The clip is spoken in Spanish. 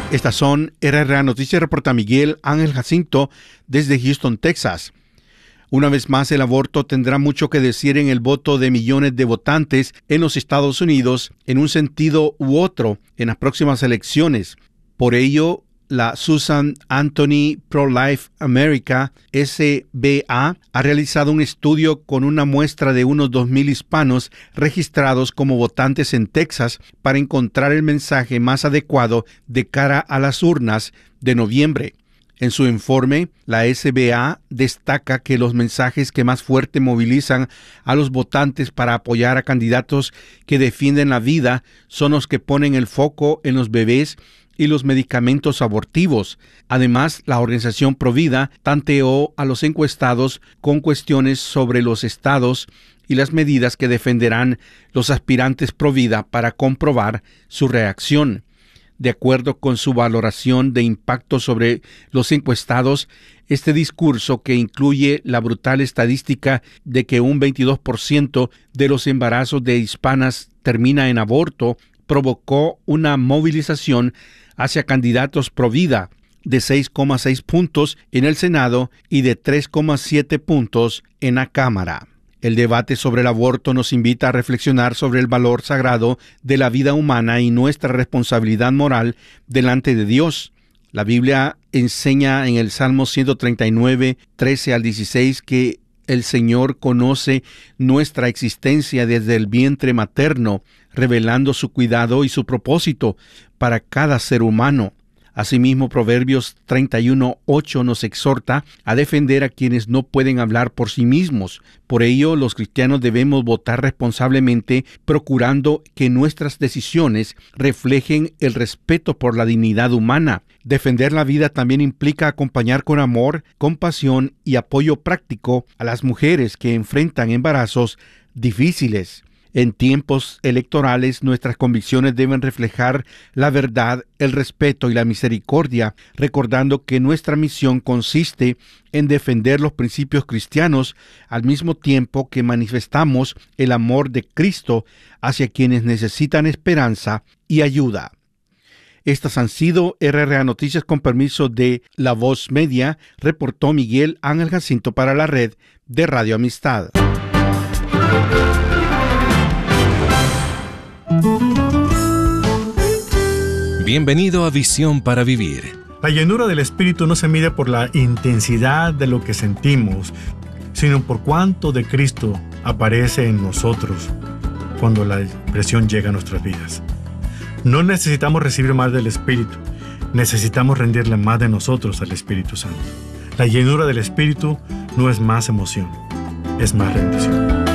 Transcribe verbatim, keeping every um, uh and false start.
Estas son R R A Noticias, reporta Miguel Ángel Jacinto desde Houston, Texas. Una vez más, el aborto tendrá mucho que decir en el voto de millones de votantes en los Estados Unidos, en un sentido u otro, en las próximas elecciones. Por ello, la Susan Anthony Pro-Life America, S B A, ha realizado un estudio con una muestra de unos dos mil hispanos registrados como votantes en Texas para encontrar el mensaje más adecuado de cara a las urnas de noviembre. En su informe, la S B A destaca que los mensajes que más fuerte movilizan a los votantes para apoyar a candidatos que defienden la vida son los que ponen el foco en los bebés y los medicamentos abortivos. Además, la organización Provida tanteó a los encuestados con cuestiones sobre los estados y las medidas que defenderán los aspirantes Provida para comprobar su reacción. De acuerdo con su valoración de impacto sobre los encuestados, este discurso, que incluye la brutal estadística de que un veintidós por ciento de los embarazos de hispanas termina en aborto, provocó una movilización hacia candidatos pro vida de seis coma seis puntos en el Senado y de tres coma siete puntos en la Cámara. El debate sobre el aborto nos invita a reflexionar sobre el valor sagrado de la vida humana y nuestra responsabilidad moral delante de Dios. La Biblia enseña en el Salmo ciento treinta y nueve, trece al dieciséis, que el Señor conoce nuestra existencia desde el vientre materno, revelando su cuidado y su propósito para cada ser humano. Asimismo, Proverbios treinta y uno, ocho nos exhorta a defender a quienes no pueden hablar por sí mismos. Por ello, los cristianos debemos votar responsablemente, procurando que nuestras decisiones reflejen el respeto por la dignidad humana. Defender la vida también implica acompañar con amor, compasión y apoyo práctico a las mujeres que enfrentan embarazos difíciles. En tiempos electorales, nuestras convicciones deben reflejar la verdad, el respeto y la misericordia, recordando que nuestra misión consiste en defender los principios cristianos al mismo tiempo que manifestamos el amor de Cristo hacia quienes necesitan esperanza y ayuda. Estas han sido R R A Noticias con permiso de La Voz Media, reportó Miguel Ángel Jacinto para la red de Radio Amistad. Bienvenido a Visión para Vivir. La llenura del Espíritu no se mide por la intensidad de lo que sentimos, sino por cuánto de Cristo aparece en nosotros cuando la presión llega a nuestras vidas. No necesitamos recibir más del Espíritu, necesitamos rendirle más de nosotros al Espíritu Santo. La llenura del Espíritu no es más emoción, es más rendición.